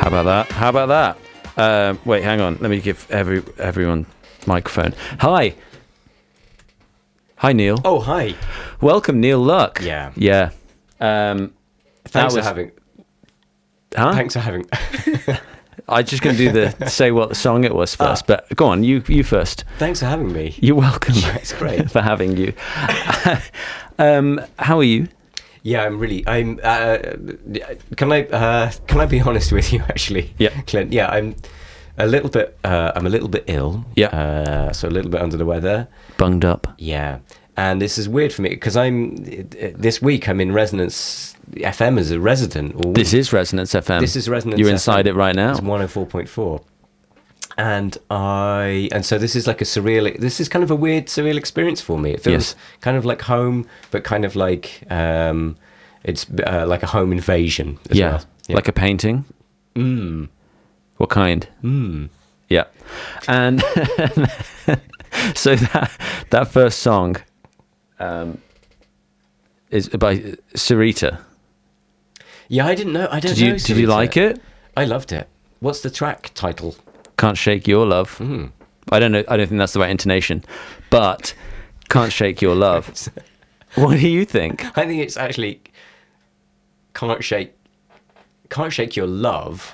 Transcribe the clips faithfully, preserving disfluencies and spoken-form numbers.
How about that? How about that? Uh, wait, hang on. Let me give every everyone microphone. Hi. Hi, Neil. Oh, hi. Welcome, Neil Luck. Yeah. Yeah. Um, Thanks was, for having... Huh? Thanks for having... I'm just going to do the say what song it was first, Ah. but go on, you you first. Thanks for having me. You're welcome. Yeah, it's great. for having you. um, how are you? Yeah, I'm really... I'm. Uh, can I? Uh, can I be honest with you? Actually, Yeah. Clint. Yeah, I'm a little bit. Uh, I'm a little bit ill. Yeah. Uh, so a little bit under the weather. Bunged up. Yeah, and this is weird for me because I'm. This week I'm in Resonance F M as a resident. Or This is Resonance F M. This is Resonance. You're F M. inside it right now. It's one oh four point four. And I and so this is like a surreal. This is kind of a weird surreal experience for me. It feels Yes. kind of like home, but kind of like um, it's uh, like a home invasion. As Yeah. well. Like a painting. Mm. What kind? Mm. Yeah. And so that that first song um, is by Sarita. Yeah, I didn't know. I don't Did you know. did you Sarita. like it? I loved it. What's the track title? Can't Shake Your Love. Mm. I don't know. I don't think that's the right intonation, but Can't Shake Your Love. What do you think? I think it's actually can't shake. Can't shake your love.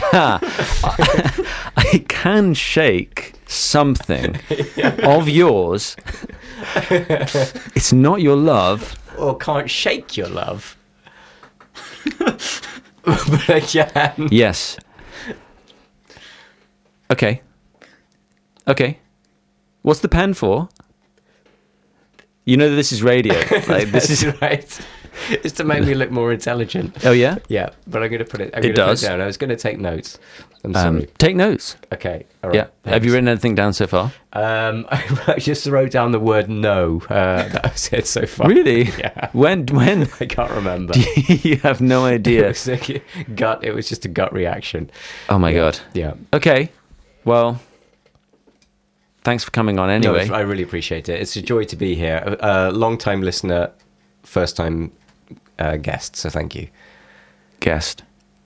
I can shake something of yours. It's not your love. Or can't shake your love. But I can. Yes. Okay. Okay. What's the pen for? You know that this is radio. Like, this is right. It's to make me look more intelligent. Oh yeah. Yeah, but I'm going to put it. I'm It gonna put does. it down. I was going to take notes. I'm Um, sorry. take notes. Okay. All right. Yeah. Have you thanks. written anything down so far? Um, I just wrote down the word no. Uh, that was it so far. Really? Yeah. When? When? I can't remember. You have no It idea. was like gut. It was just a gut reaction. Oh my Yeah. god. Yeah. Okay. Well, thanks for coming on No, anyway. it's- I really appreciate it. It's a joy to be here. A, a long time listener, first time uh, guest. So thank you. Guest.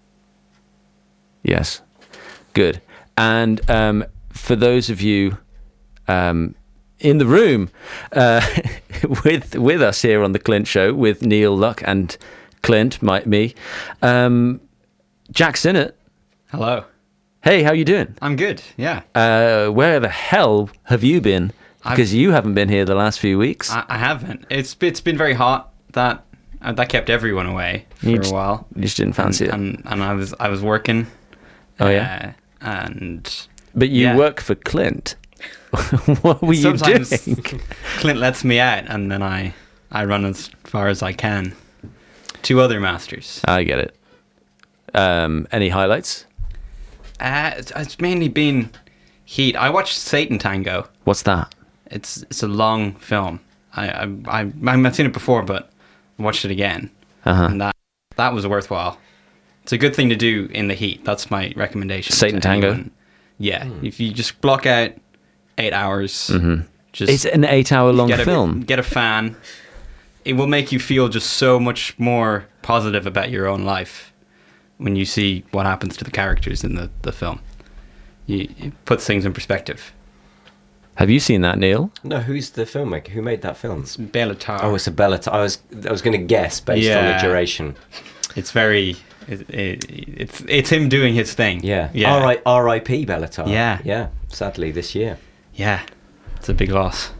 Yes. Good. And um, for those of you um, in the room uh, with with us here on the Clint Show with Neil Luck and Clint, my, me, um, Jack Sinnott. Hello. Hey, how you doing? I'm good. Yeah. Uh, where the hell have you been? Because you haven't been here the last few weeks. I, I haven't. It's it's been very hot. That uh, that kept everyone away for You a just- while. you just didn't fancy and, it. And, and I was I was working. Oh, yeah? Uh, and But you yeah. work for Clint. What were you sometimes doing? Clint lets me out, and then I I run as far as I can to other masters. I get it. Um, any highlights? Uh, it's, it's mainly been Heat. I watched Satan Tango. What's that? It's it's a long film. I I I I've seen it before, but I watched it again, Uh-huh. and that that was worthwhile. It's a good thing to do in the heat. That's my recommendation. Satan to Tango? anyone. Yeah, if you just block out eight hours, just It's an eight-hour-long get a, film. Get a fan. It will make you feel just so much more positive about your own life when you see what happens to the characters in the, the film. You, it puts things in perspective. Have you seen that, Neil? No, who's the filmmaker? Who made that film? It's Bellatar. Oh, it's a Bellatar. I was I was going to guess based on the Yeah. duration. It's very. It, it, it's it's him doing his thing. Yeah. Yeah. R I R I P Bellatar. Yeah. Yeah. Sadly, this year. Yeah. It's a big loss.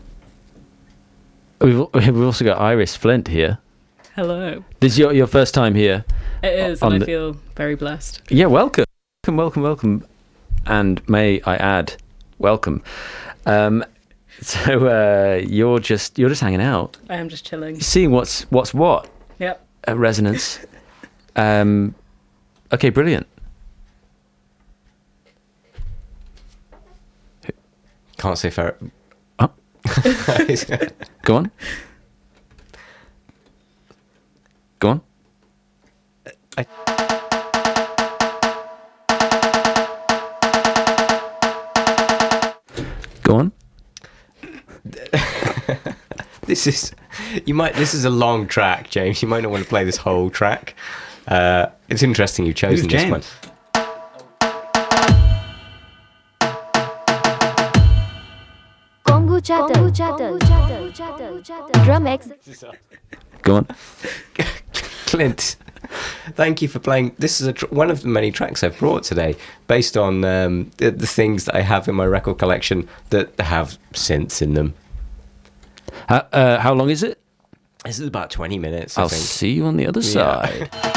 We've, we've also got Iris Flint here. Hello. This is your, your first time here. It is, on and the- I feel very blessed. Yeah, welcome. Welcome, welcome, welcome. And may I add, welcome. Um, so uh, you're just you're just hanging out, I am just chilling. seeing what's what's what Yep. at Resonance. Um, okay, brilliant. Can't say fair. Oh, go on. Go on. I- Go on. This is you might. This is a long track, James. You might not want to play this whole track. Uh, it's interesting you've chosen Who's this James? one. Drum X. Go on. Clint, thank you for playing. This is a tr- one of the many tracks I've brought today, based on um, the, the things that I have in my record collection that have synths in them. How, uh, how long is it? This is about twenty minutes, I I'll think. see you on the other Yeah. side.